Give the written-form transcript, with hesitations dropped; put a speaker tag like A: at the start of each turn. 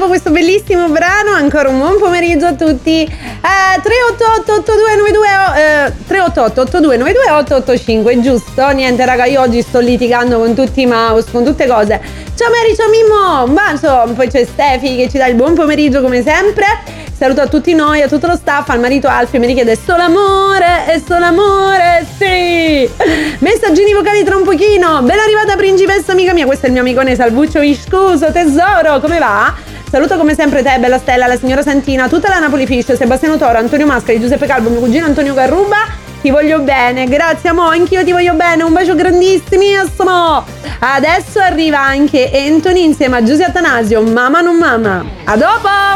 A: dopo questo bellissimo brano, ancora un buon pomeriggio a tutti. 388-8292, giusto? Niente raga, io oggi sto litigando con tutti i mouse, con tutte cose. Ciao Mary, ciao Mimmo, un bacio. Poi c'è Stefi che ci dà il buon pomeriggio come sempre. Saluto a tutti noi, a tutto lo staff, al marito Alfio mi richiede sto l'amore, sì. Messaggini vocali tra un pochino. Ben arrivata principessa amica mia, questo è il mio amicone Salvuccio Viscuso, tesoro, come va? Saluto come sempre te, bella Stella, la signora Santina, tutta la Napoli Fish, Sebastiano Toro, Antonio Mascari, Giuseppe Calvo, mio cugino Antonio Garruba. Ti voglio bene, grazie amore, anch'io ti voglio bene, un bacio grandissimissimo. Adesso arriva anche Anthony insieme a Giuseppe Atanasio, Mamma non mamma. A dopo!